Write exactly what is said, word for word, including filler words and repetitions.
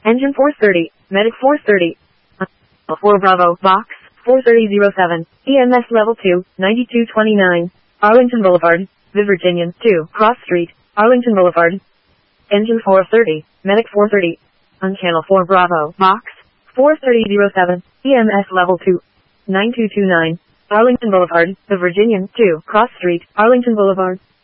Engine four thirty, Medic four thirty. four Bravo, Box, four thirty oh seven, E M S Level two, ninety-two twenty-nine, Arlington Boulevard, The Virginian, two, Cross Street, Arlington Boulevard. Engine four thirty, Medic four thirty. On Channel four Bravo, Box, four thirty oh seven, E M S Level two, nine two two nine, Arlington Boulevard, The Virginian, two, Cross Street, Arlington Boulevard.